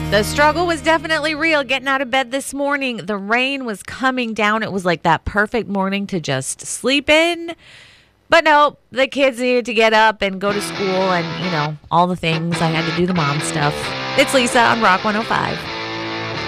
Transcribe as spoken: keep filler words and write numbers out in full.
The struggle was definitely real getting out of bed this morning. The rain was coming down. It was like that perfect morning to just sleep in. But no, the kids needed to get up and go to school and, you know, all the things. I had to do the mom stuff. It's Lisa on Rock one oh five.